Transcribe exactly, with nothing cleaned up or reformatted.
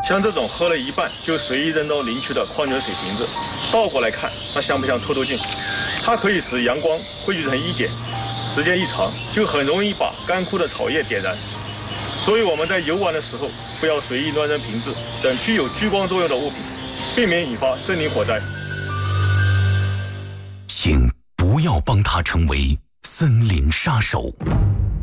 像这种喝了一半就随意扔到林区的矿泉水瓶子，倒过来看，那像不像透透镜？它可以使阳光汇聚成一点，时间一长，就很容易把干枯的草叶点燃。所以我们在游玩的时候，不要随意乱扔瓶子等具有聚光作用的物品，避免引发森林火灾。 请不要帮他成为森林杀手。